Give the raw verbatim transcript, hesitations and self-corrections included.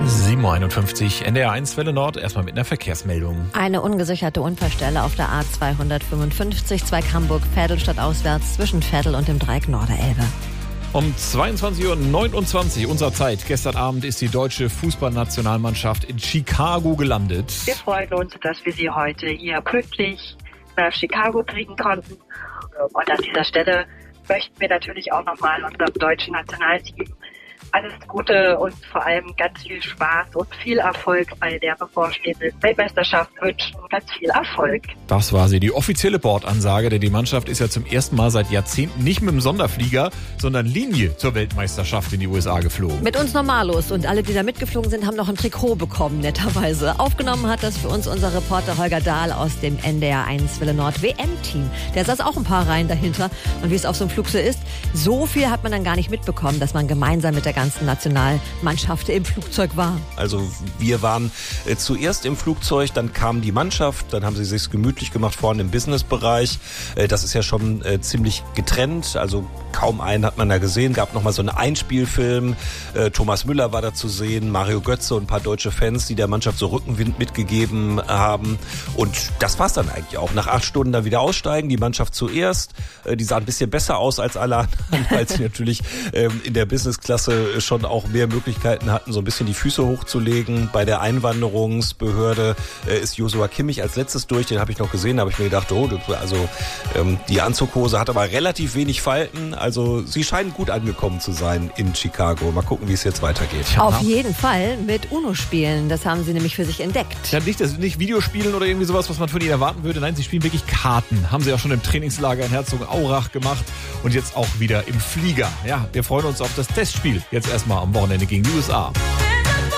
sieben Uhr einundfünfzig, N D R eins Welle Nord, erstmal mit einer Verkehrsmeldung. Eine ungesicherte Unfallstelle auf der A zweihundertfünfundfünfzig, Zweig-Hamburg-Veddel stadtauswärts zwischen Veddel und dem Dreieck Norderelbe. Um zweiundzwanzig Uhr neunundzwanzig unserer Zeit, gestern Abend, ist die deutsche Fußballnationalmannschaft in Chicago gelandet. Wir freuen uns, dass wir sie heute hier pünktlich nach Chicago kriegen konnten. Und an dieser Stelle möchten wir natürlich auch nochmal unserem deutschen Nationalteam alles Gute und vor allem ganz viel Spaß und viel Erfolg bei der bevorstehenden Weltmeisterschaft wünschen. Ganz viel Erfolg. Das war sie, die offizielle Bordansage, denn die Mannschaft ist ja zum ersten Mal seit Jahrzehnten nicht mit dem Sonderflieger, sondern Linie zur Weltmeisterschaft in die U S A geflogen. Mit uns normalos, und alle, die da mitgeflogen sind, haben noch ein Trikot bekommen, netterweise. Aufgenommen hat das für uns unser Reporter Holger Dahl aus dem N D R eins Welle Nord W M-Team. Der saß auch ein paar Reihen dahinter. Und wie es auf so einem Flug so ist, so viel hat man dann gar nicht mitbekommen, dass man gemeinsam mit der ganzen Nationalmannschaft im Flugzeug war. Also wir waren äh, zuerst im Flugzeug, dann kam die Mannschaft, dann haben sie sich gemütlich gemacht vorne im Businessbereich. Äh, das ist ja schon äh, ziemlich getrennt, also kaum einen hat man da gesehen. Gab nochmal so einen Einspielfilm, äh, Thomas Müller war da zu sehen, Mario Götze und ein paar deutsche Fans, die der Mannschaft so Rückenwind mitgegeben haben. Und das war's dann eigentlich auch. Nach acht Stunden dann wieder aussteigen, die Mannschaft zuerst. Äh, die sah ein bisschen besser aus als alle anderen, weil sie natürlich ähm, in der Businessklasse schon auch mehr Möglichkeiten hatten, so ein bisschen die Füße hochzulegen. Bei der Einwanderungsbehörde äh, ist Joshua Kimmich als letztes durch, den habe ich noch gesehen, da habe ich mir gedacht, oh, also ähm, die Anzughose hat aber relativ wenig Falten, also sie scheinen gut angekommen zu sein in Chicago. Mal gucken, wie es jetzt weitergeht. Auf jeden Fall mit UNO-Spielen, das haben sie nämlich für sich entdeckt. Ja, nicht, das nicht Videospielen oder irgendwie sowas, was man von ihnen erwarten würde, nein, sie spielen wirklich Karten. Haben sie auch schon im Trainingslager in Herzogenaurach gemacht und jetzt auch wieder im Flieger. Ja, wir freuen uns auf das Testspiel jetzt erstmal am Wochenende gegen die U S A.